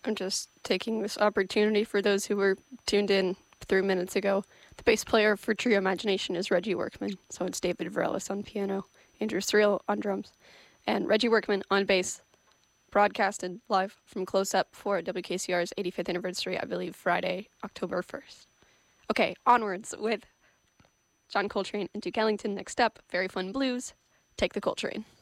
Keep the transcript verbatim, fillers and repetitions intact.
I'm just taking this opportunity for those who were tuned in three minutes ago. The bass player for Trio Imagination is Reggie Workman, so it's David Varellis on piano, Andrew Thrill on drums, and Reggie Workman on bass, broadcasted live from Close Up for W K C R's eighty-fifth anniversary, I believe Friday, October first. Okay, onwards with John Coltrane and Duke Ellington. Next up, Very Fun Blues, Take the Coltrane.